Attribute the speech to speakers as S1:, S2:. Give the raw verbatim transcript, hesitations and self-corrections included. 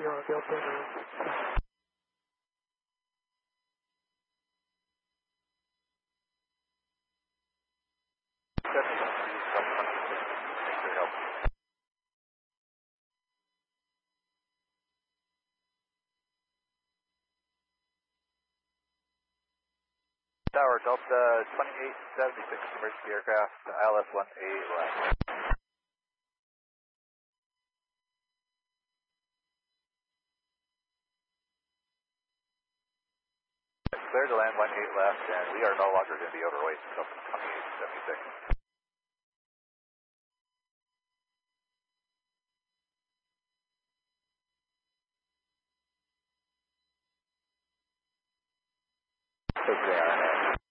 S1: your filter.
S2: Tower Delta twenty-eight seventy-six, emergency aircraft, I L S one eight left. Clear to land one eight left, and we are no longer going to be overweight, Delta twenty-eight seventy-six. Take the R N A.